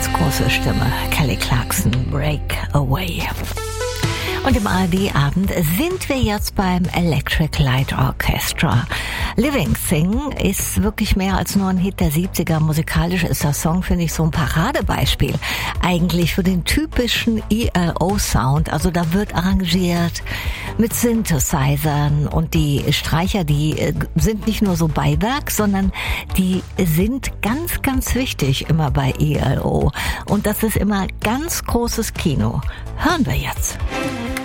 ganz große Stimme. Kelly Clarkson, Break Away. Und im ARD-Abend sind wir jetzt beim Electric Light Orchestra. Living Thing ist wirklich mehr als nur ein Hit der 70er. Musikalisch ist der Song, finde ich, so ein Paradebeispiel eigentlich für den typischen ELO-Sound. Also da wird arrangiert mit Synthesizern und die Streicher, die sind nicht nur so Beiwerk, sondern die sind ganz, ganz wichtig immer bei ELO. Und das ist immer ganz großes Kino. Hören wir jetzt.